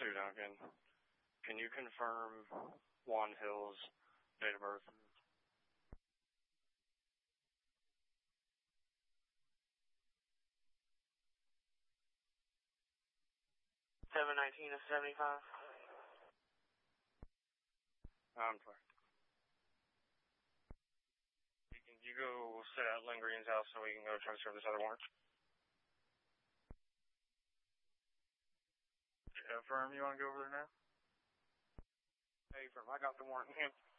Sue Duncan, can you confirm Juan Hill's date of birth? 7/19 of 75. I'm sorry. Can you go sit at Lynn Green's house so we can go try to serve this other warrant? Firm, you want to go over there now? Hey, Firm, I got the warrant in hand.